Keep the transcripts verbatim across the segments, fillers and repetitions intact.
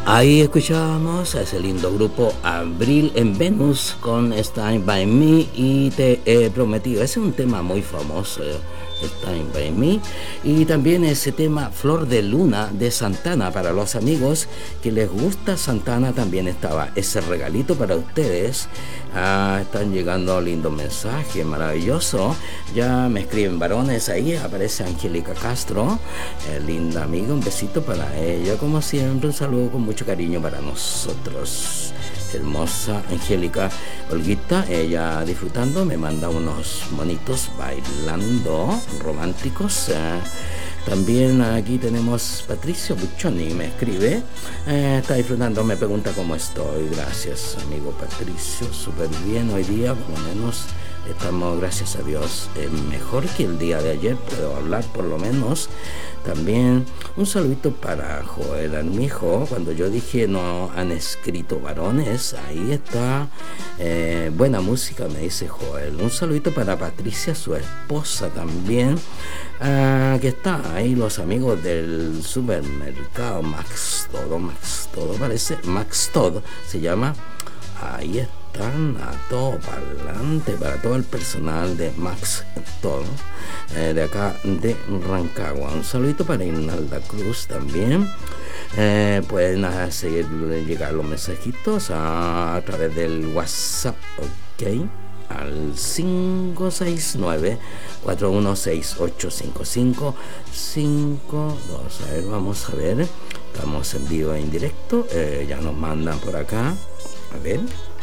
Ahí escuchábamos a ese lindo grupo Abril en Venus con Stand By Me y Te He Prometido. Ese es un tema muy famoso, Stand By Me. Y también ese tema Flor de Luna de Santana. Para los amigos que les gusta Santana también estaba ese regalito para ustedes. Ah, están llegando lindos mensajes, maravilloso. Ya me escriben varones ahí, aparece Angélica Castro, eh, linda amiga, un besito para ella, como siempre, un saludo con mucho cariño para nosotros. Hermosa Angélica. Olguita, ella disfrutando, me manda unos monitos bailando románticos. Eh, También aquí tenemos Patricio Buccioni, me escribe, eh, está disfrutando, me pregunta cómo estoy. Gracias, amigo Patricio, súper bien hoy día, por lo menos estamos, gracias a Dios, eh, mejor que el día de ayer, puedo hablar por lo menos. También un saludito para Joel Armijo. Cuando yo dije no han escrito varones, ahí está, eh, buena música, me dice Joel. Un saludito para Patricia, su esposa también, uh, que está ahí, los amigos del supermercado Max Todo, Max Todo parece, Max Todo se llama. Ahí están a todo parlante para todo el personal de Max Todo, eh, de acá de Rancagua. Un saludito para Inalda Cruz también. Eh, pueden seguir llegar los mensajitos a, a través del WhatsApp, ok, al cinco seis nueve, cuatro uno seis, ocho cinco cinco cinco dos. A ver, vamos a ver, estamos en vivo e en directo, eh, ya nos mandan por acá. A ver,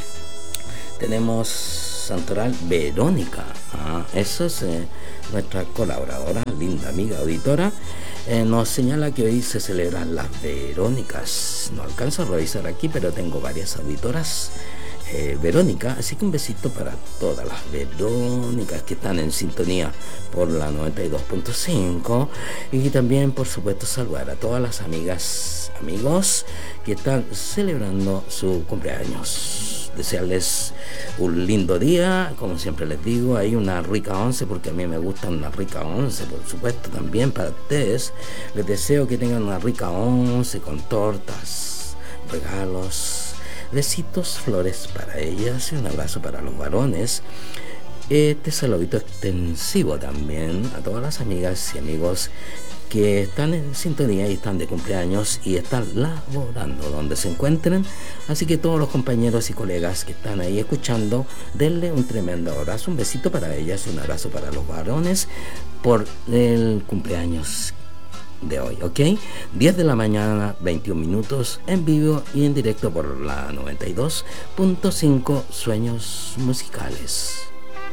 tenemos Santoral Verónica, ah, esa es eh, nuestra colaboradora, linda amiga auditora, eh, nos señala que hoy se celebran las Verónicas. No alcanzo a revisar aquí, pero tengo varias auditoras eh, Verónica, así que un besito para todas las Verónicas que están en sintonía por la noventa y dos punto cinco, y también por supuesto saludar a todas las amigas, amigos que están celebrando su cumpleaños. Desearles un lindo día, como siempre les digo, hay una rica once, porque a mí me gusta una rica once, por supuesto también para ustedes. Les deseo que tengan una rica once con tortas, regalos, besitos, flores para ellas y un abrazo para los varones. Este saludito extensivo también a todas las amigas y amigos que están en sintonía y están de cumpleaños y están laborando donde se encuentren. Así que todos los compañeros y colegas que están ahí escuchando, denle un tremendo abrazo, un besito para ellas y un abrazo para los varones por el cumpleaños de hoy, ¿ok? diez de la mañana, veintiún minutos, en vivo y en directo por la noventa y dos punto cinco Sueños Musicales.